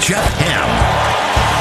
Jeff Ham.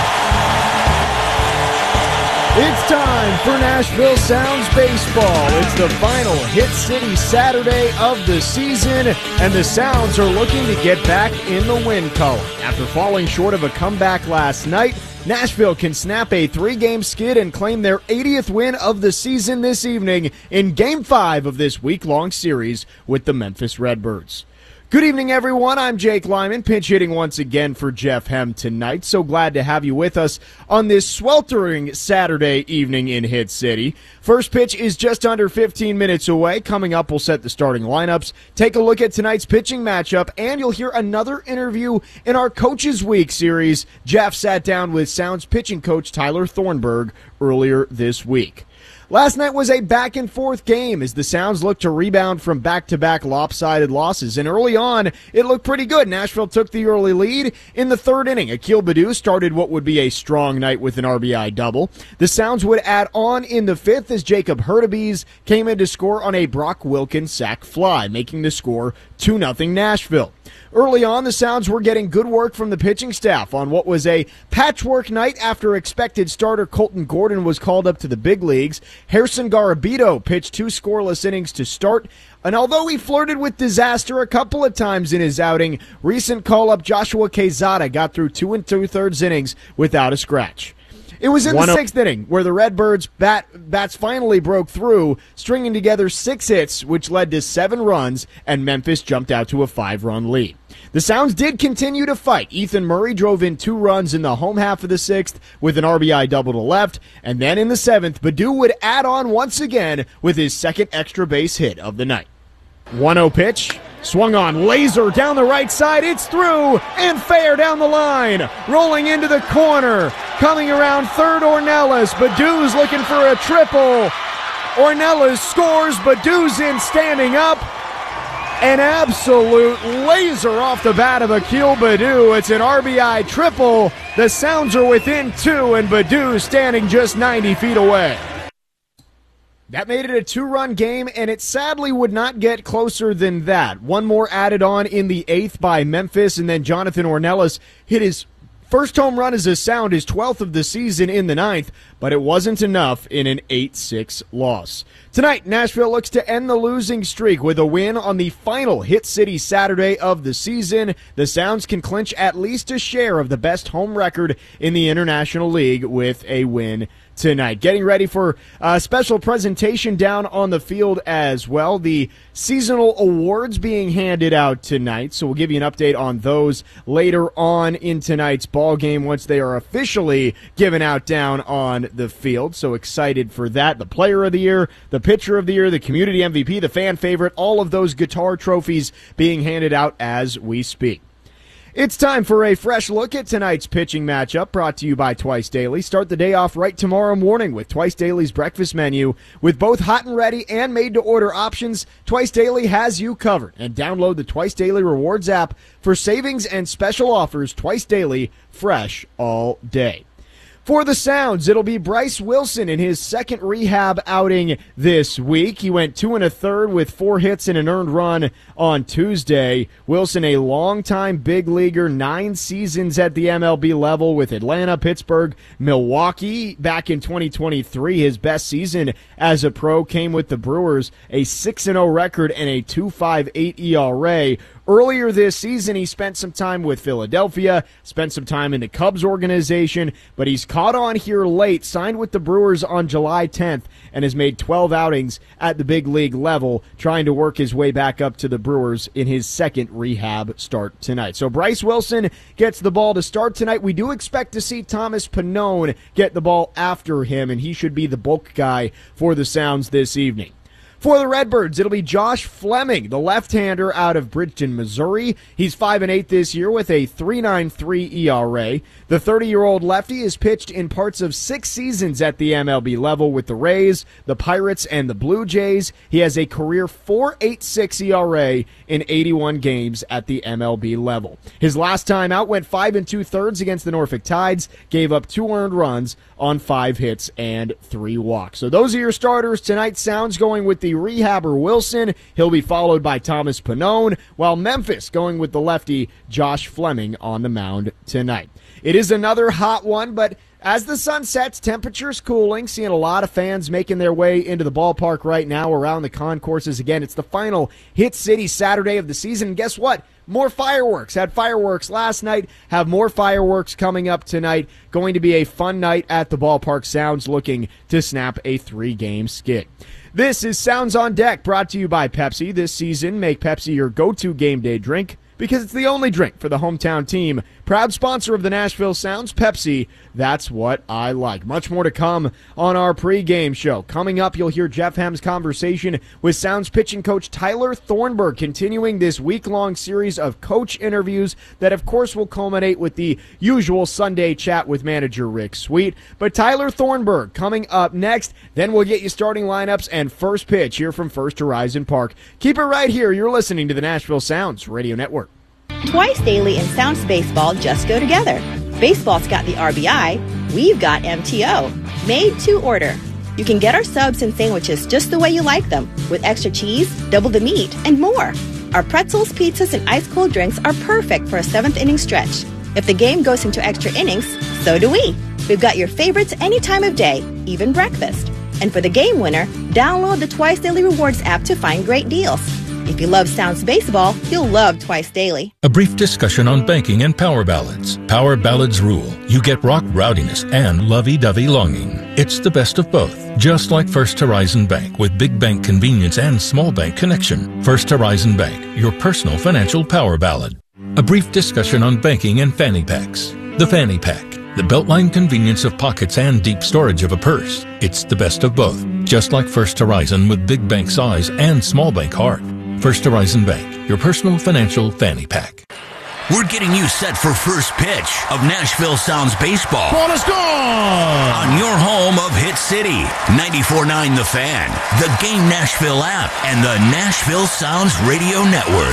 It's time for Nashville Sounds Baseball. It's the final Hit City Saturday of the season, and the Sounds are looking to get back in the win column. After falling short of a comeback last night, Nashville can snap a 3-game skid and claim their 80th win of the season this evening in Game 5 of this week-long series with the Memphis Redbirds. Good evening, everyone. I'm Jake Lyman, pinch hitting once again for Jeff Hem tonight. So glad to have you with us on this sweltering Saturday evening in Hit City. First pitch is just under 15 minutes away. Coming up, we'll set the starting lineups, take a look at tonight's pitching matchup, and you'll hear another interview in our Coaches Week series. Jeff sat down with Sounds pitching coach Tyler Thornburg earlier this week. Last night was a back-and-forth game as the Sounds looked to rebound from back-to-back lopsided losses, and early on, it looked pretty good. Nashville took the early lead. In the third inning, Akil Baddoo started what would be a strong night with an RBI double. The Sounds would add on in the fifth as Jacob Hurtubise came in to score on a Brock Wilkins sac fly, making the score 2-0 Nashville. Early on, the Sounds were getting good work from the pitching staff on what was a patchwork night after expected starter Colton Gordon was called up to the big leagues. Gerson Garabito pitched 2 scoreless innings to start, and although he flirted with disaster a couple of times in his outing, recent call-up Joshua Quezada got through 2 2/3 innings without a scratch. It was in the sixth inning where the Redbirds' bats finally broke through, stringing together 6 hits, which led to 7 runs, and Memphis jumped out to a 5-run lead. The Sounds did continue to fight. Ethan Murray drove in 2 runs in the home half of the 6th with an RBI double to left, and then in the 7th, Baddoo would add on once again with his second extra base hit of the night. 1-0 pitch. Swung on, laser down the right side, it's through, and fair down the line, rolling into the corner, coming around third Ornelas, Baddoo's looking for a triple, Ornelas scores, Baddoo's in standing up, an absolute laser off the bat of Akil Baddoo, it's an RBI triple, the Sounds are within 2, and Baddoo standing just 90 feet away. That made it a 2-run game, and it sadly would not get closer than that. One more added on in the 8th by Memphis, and then Jonathan Ornelas hit his first home run as a Sound, his 12th of the season in the 9th, but it wasn't enough in an 8-6 loss. Tonight, Nashville looks to end the losing streak with a win on the final Hit City Saturday of the season. The Sounds can clinch at least a share of the best home record in the International League with a win tonight. Getting ready for a special presentation down on the field as well. The seasonal awards being handed out tonight, so we'll give you an update on those later on in tonight's ball game once they are officially given out down on the field. So excited for that. The Player of the Year, the Pitcher of the Year, the Community MVP, the Fan Favorite, all of those guitar trophies being handed out as we speak. It's time for a fresh look at tonight's pitching matchup, brought to you by Twice Daily. Start the day off right tomorrow morning with Twice Daily's breakfast menu. With both hot and ready and made-to-order options, Twice Daily has you covered. And download the Twice Daily Rewards app for savings and special offers. Twice Daily, fresh all day. For the Sounds, it'll be Bryce Wilson in his second rehab outing this week. He went 2 1/3 with 4 hits and an earned run on Tuesday. Wilson, a longtime big leaguer, 9 seasons at the MLB level with Atlanta, Pittsburgh, Milwaukee. Back in 2023, his best season as a pro came with the Brewers, a 6-0 record and a 2.58 ERA. Earlier this season, he spent some time with Philadelphia, spent some time in the Cubs organization, but he's caught on here late, signed with the Brewers on July 10th, and has made 12 outings at the big league level, trying to work his way back up to the Brewers in his second rehab start tonight. So Bryce Wilson gets the ball to start tonight. We do expect to see Thomas Pannone get the ball after him, and he should be the bulk guy for the Sounds this evening. For the Redbirds, it'll be Josh Fleming, the left-hander out of Bridgeton, Missouri. He's 5-8 this year with a 3.93 ERA. The 30-year-old lefty has pitched in parts of 6 seasons at the MLB level with the Rays, the Pirates, and the Blue Jays. He has a career 4.86 ERA in 81 games at the MLB level. His last time out went 5 2/3 against the Norfolk Tides, gave up 2 earned runs on 5 hits and 3 walks. So those are your starters tonight. Sounds going with the lefty Rehabber Wilson. He'll be followed by Thomas Pannone, while Memphis going with the lefty Josh Fleming on the mound tonight. It is another hot one, but as the sun sets, temperatures cooling, seeing a lot of fans making their way into the ballpark right now around the concourses. Again, it's the final Hit City Saturday of the season. And guess what? More fireworks. Had fireworks last night, have more fireworks coming up tonight. Going to be a fun night at the ballpark. Sounds looking to snap a 3-game skid. This is Sounds on Deck, brought to you by Pepsi. This season, make Pepsi your go-to game day drink, because it's the only drink for the hometown team. Proud sponsor of the Nashville Sounds, Pepsi. That's what I like. Much more to come on our pregame show. Coming up, you'll hear Jeff Hem's conversation with Sounds pitching coach Tyler Thornburg, continuing this week-long series of coach interviews that, of course, will culminate with the usual Sunday chat with manager Rick Sweet. But Tyler Thornburg coming up next. Then we'll get you starting lineups and first pitch here from First Horizon Park. Keep it right here. You're listening to the Nashville Sounds Radio Network. Twice daily and Sounds Baseball just go together. Baseball's got the RBI, we've got MTO. Made to order. You can get our subs and sandwiches just the way you like them, with extra cheese, double the meat, and more. Our pretzels, pizzas, and ice-cold drinks are perfect for a 7th-inning stretch. If the game goes into extra innings, so do we. We've got your favorites any time of day, even breakfast. And for the game winner, download the Twice Daily Rewards app to find great deals. If you love Sounds Baseball, you'll love Twice Daily. A brief discussion on banking and power ballads. Power ballads rule. You get rock rowdiness and lovey-dovey longing. It's the best of both. Just like First Horizon Bank, with big bank convenience and small bank connection. First Horizon Bank, your personal financial power ballad. A brief discussion on banking and fanny packs. The fanny pack. The beltline convenience of pockets and deep storage of a purse. It's the best of both. Just like First Horizon, with big bank size and small bank heart. First Horizon Bank, your personal financial fanny pack. We're getting you set for first pitch of Nashville Sounds Baseball. Ball is gone! On your home of Hit City, 94.9 The Fan, the Game Nashville app, and the Nashville Sounds Radio Network.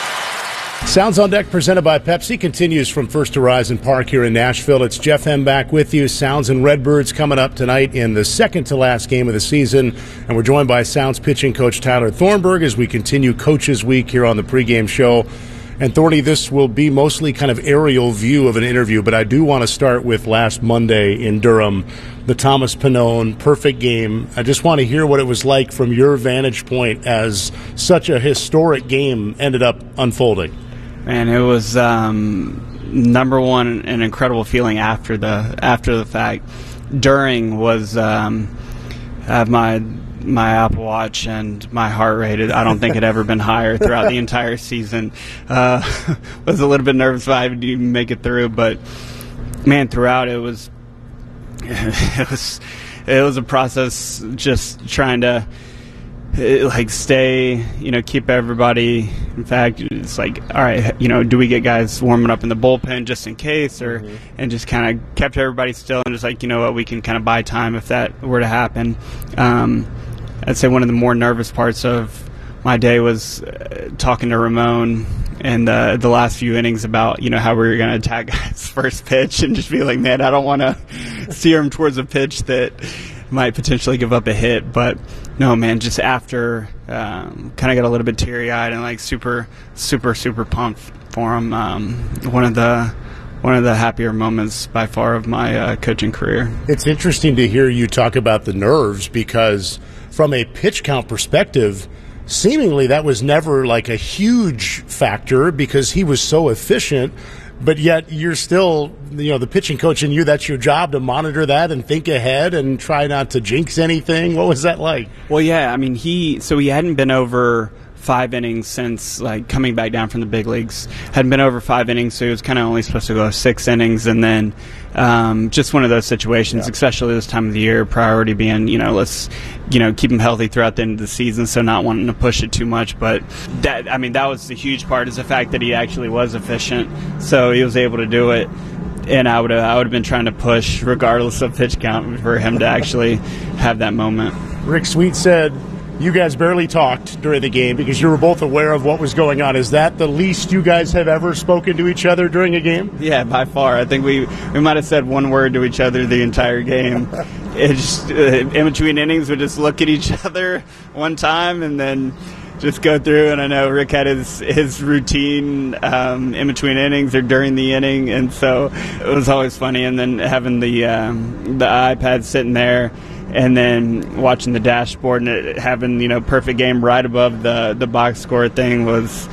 Sounds on Deck, presented by Pepsi, continues from First Horizon Park here in Nashville. It's Jeff Hem back with you. Sounds and Redbirds coming up tonight in the second-to-last game of the season. And we're joined by Sounds pitching coach Tyler Thornburg as we continue Coaches Week here on the pregame show. And Thorny, this will be mostly kind of aerial view of an interview, but I do want to start with last Monday in Durham, the Thomas Pannone perfect game. I just want to hear what it was like from your vantage point as such a historic game ended up unfolding. Man, it was number one, an incredible feeling after the fact. During was have my Apple Watch and my heart rate. I don't think it had ever been higher throughout the entire season. Was a little bit nervous if I would even make it through, but man, throughout it was a process. Just trying to stay, keep everybody. In fact, it's like, all right, do we get guys warming up in the bullpen just in case, or and just kind of kept everybody still and just like, we can kind of buy time if that were to happen. I'd say one of the more nervous parts of my day was talking to Ramon and the last few innings about, how we were going to attack guys' first pitch, and just be like, man, I don't want to steer him towards a pitch that might potentially give up a hit. But no, man, just after kind of got a little bit teary-eyed and super, super, super pumped for him. One of the happier moments by far of my coaching career. It's interesting to hear you talk about the nerves, because from a pitch count perspective, seemingly that was never like a huge factor because he was so efficient. But yet you're still, the pitching coach in you, that's your job to monitor that and think ahead and try not to jinx anything. What was that like? Well, yeah, I mean, he hadn't been over 5 innings since coming back down from the big leagues. Hadn't been over 5 innings, so he was kind of only supposed to go 6 innings, and then just one of those situations, especially this time of the year, priority being, let's, keep him healthy throughout the end of the season, so not wanting to push it too much. But that was the huge part, is the fact that he actually was efficient, so he was able to do it. And I would have been trying to push regardless of pitch count for him to actually have that moment. Rick Sweet said you guys barely talked during the game because you were both aware of what was going on. Is that the least you guys have ever spoken to each other during a game? Yeah, by far. I think we might have said one word to each other the entire game. it just in between innings would just look at each other one time and then just go through. And I know Rick had his routine in between innings or during the inning, and so it was always funny. And then having the iPad sitting there and then watching the dashboard and it having, perfect game right above the box score thing was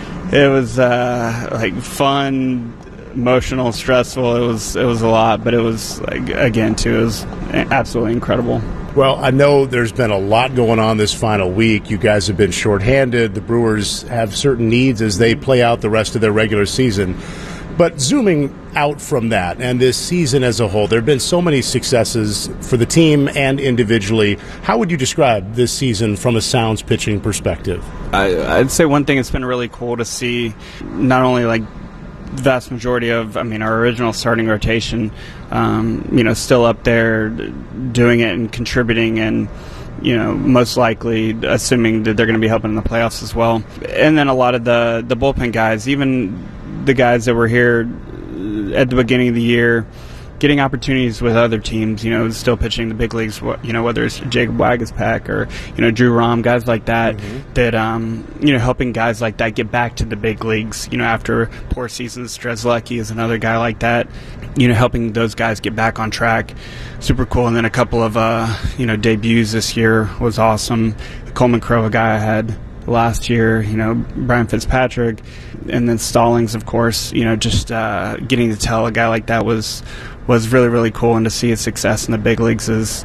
like fun, emotional, stressful. It was a lot, but it was, like, again, too, it was absolutely incredible. Well, I know there's been a lot going on this final week. You guys have been shorthanded. The Brewers have certain needs as they play out the rest of their regular season. But zooming out from that and this season as a whole, there have been so many successes for the team and individually. How would you describe this season from a Sounds pitching perspective? I'd say one thing that's been really cool to see, not only like vast majority of, our original starting rotation, still up there doing it and contributing and, most likely assuming that they're going to be helping in the playoffs as well. And then a lot of the bullpen guys, even the guys that were here at the beginning of the year, getting opportunities with other teams, still pitching the big leagues, whether it's Jacob Waguespack or, Drew Rom, guys like that, that, helping guys like that get back to the big leagues, after poor seasons. Strzelecki is another guy like that, helping those guys get back on track. Super cool. And then a couple of, debuts this year was awesome. Coleman Crowe, a guy I had last year, Brian Fitzpatrick, and then Stallings, of course, just getting to tell a guy like that was really, really cool, and to see his success in the big leagues is,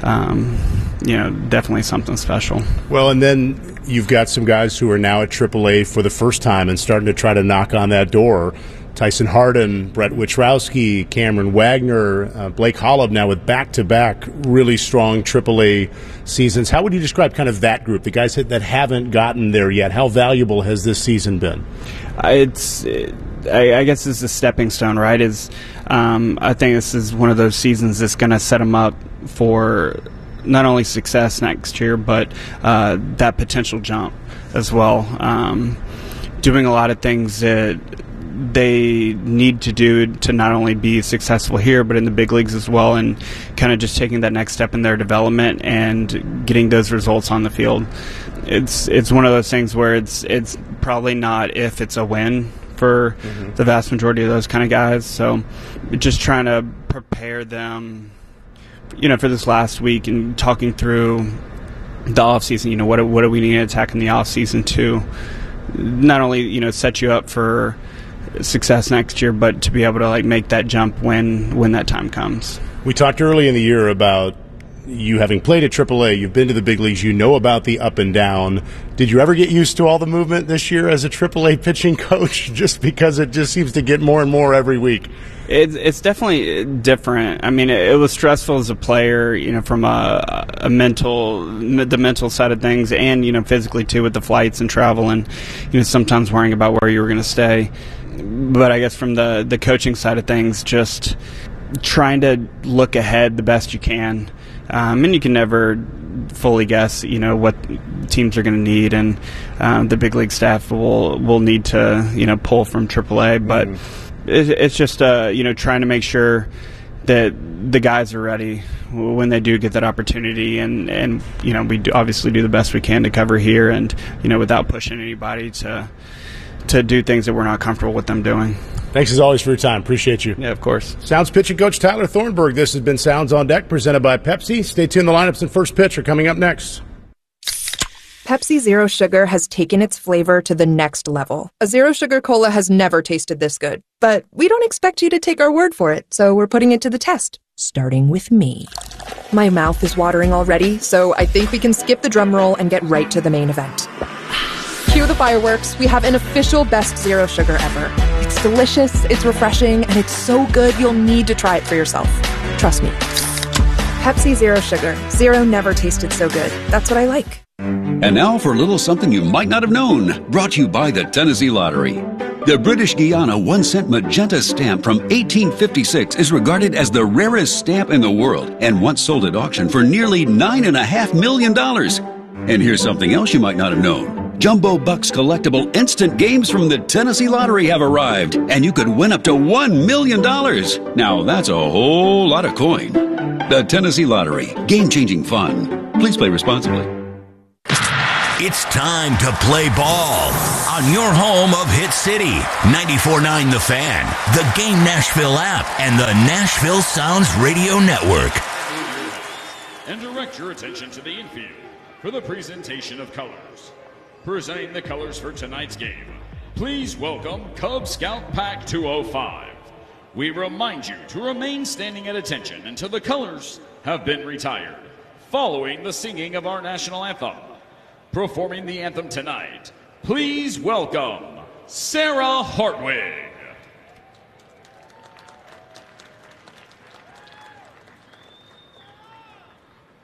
definitely something special. Well, and then you've got some guys who are now at AAA for the first time and starting to try to knock on that door. Tyson Hardin, Brett Wichrowski, Cameron Wagner, Blake Holub now with back-to-back really strong AAA seasons. How would you describe kind of that group, the guys that haven't gotten there yet? How valuable has this season been? I guess it's a stepping stone, right? I think this is one of those seasons that's going to set them up for not only success next year, but that potential jump as well. Doing a lot of things that they need to do to not only be successful here, but in the big leagues as well, and kind of just taking that next step in their development and getting those results on the field. It's one of those things where it's probably not if, it's a win for the vast majority of those kind of guys. So just trying to prepare them, for this last week and talking through the offseason, what do we need to attack in the offseason to not only, set you up for success next year, but to be able to make that jump when that time comes. We talked early in the year about you having played at AAA, you've been to the big leagues, you know about the up and down. Did you ever get used to all the movement this year as a AAA pitching coach, just because it just seems to get more and more every week? It's definitely different. It was stressful as a player, from the mental side of things, and, physically too, with the flights and travel and, sometimes worrying about where you were going to stay. But I guess from the coaching side of things, just trying to look ahead the best you can. And you can never fully guess, what teams are going to need, and the big league staff will need to, pull from AAA. But it's just, trying to make sure that the guys are ready when they do get that opportunity, and we obviously do the best we can to cover here, and without pushing anybody to do things that we're not comfortable with them doing. Thanks as always for your time. Appreciate you. Yeah, of course. Sounds pitching coach Tyler Thornburg. This has been Sounds on Deck, presented by Pepsi. Stay tuned. The lineups and first pitch are coming up next. Pepsi Zero Sugar has taken its flavor to the next level. A Zero Sugar Cola has never tasted this good. But we don't expect you to take our word for it, so we're putting it to the test. Starting with me. My mouth is watering already, so I think we can skip the drum roll and get right to the main event. Cue the fireworks. We have an official best Zero Sugar ever. It's delicious, it's refreshing, and it's so good you'll need to try it for yourself. Trust me. Pepsi Zero Sugar. Zero never tasted so good. That's what I like. And now for a little something you might not have known, brought to you by the Tennessee Lottery. The British Guiana 1-cent magenta stamp from 1856 is regarded as the rarest stamp in the world and once sold at auction for nearly $9.5 million. And here's something else you might not have known. Jumbo Bucks collectible instant games from the Tennessee Lottery have arrived, and you could win up to $1 million. Now that's a whole lot of coin. The Tennessee Lottery. Game-changing fun. Please play responsibly. It's time to play ball on your home of Hit City. 94.9 The Fan, the Game Nashville app, and the Nashville Sounds Radio Network. And direct your attention to the infield for the presentation of colors. Presenting the colors for tonight's game, please welcome Cub Scout Pack 205. We remind you to remain standing at attention until the colors have been retired, following the singing of our national anthem. Performing the anthem tonight, please welcome Sarah Hartwig.